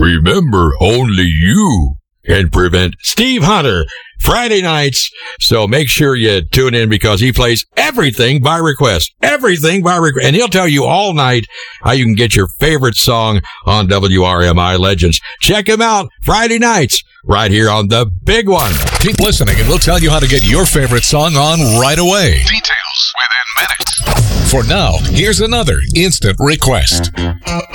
remember, only you can prevent Steve Hunter Friday nights. So make sure you tune in because he plays everything by request. Everything by request. And he'll tell you all night how you can get your favorite song on WRMI Legends. Check him out Friday nights right here on the big one. Keep listening and we'll tell you how to get your favorite song on right away. Details within minutes. For now, here's another instant request.